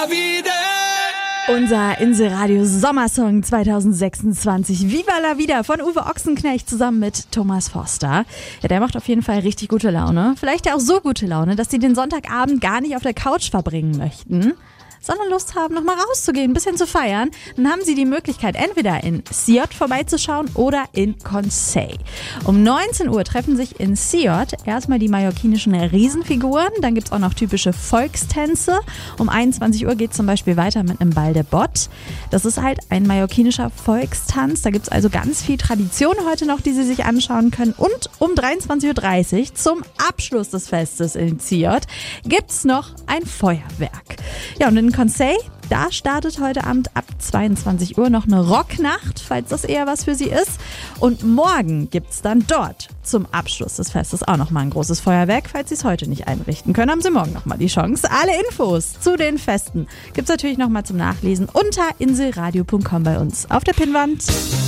la vida. Unser Inselradio Sommersong 2026, Viva la Vida von Uwe Ochsenknecht zusammen mit Thomas Forster. Ja, der macht auf jeden Fall richtig gute Laune. Vielleicht ja auch so gute Laune, dass sie den Sonntagabend gar nicht auf der Couch verbringen möchten, sondern Lust haben, nochmal rauszugehen, ein bisschen zu feiern. Dann haben sie die Möglichkeit, entweder in Siot vorbeizuschauen oder in Conseil. Um 19 Uhr treffen sich in Siot erstmal die mallorquinischen Riesenfiguren. Dann gibt es auch noch typische Volkstänze. Um 21 Uhr geht es zum Beispiel weiter mit einem Bal de Bot. Das ist halt ein mallorquinischer Volkstanz. Da gibt es also ganz viel Tradition heute noch, die sie sich anschauen können. Und um 23.30 Uhr zum Abschluss des Festes in Siot gibt es noch ein Feuerwerk. Ja, und in Conseil, da startet heute Abend ab 22 Uhr noch eine Rocknacht, falls das eher was für Sie ist. Und morgen gibt es dann dort zum Abschluss des Festes auch nochmal ein großes Feuerwerk. Falls Sie es heute nicht einrichten können, haben Sie morgen nochmal die Chance. Alle Infos zu den Festen gibt es natürlich nochmal zum Nachlesen unter inselradio.com bei uns auf der Pinnwand.